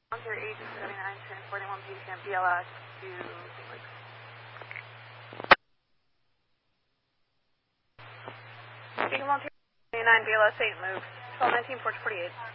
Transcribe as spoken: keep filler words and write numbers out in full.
Volunteer agent seventy-nine, transporting one patient, B L S to Saint Luke's. Beacon Volunteer seventy-nine, B L S Saint Luke's, twelve nineteen, four forty-eight.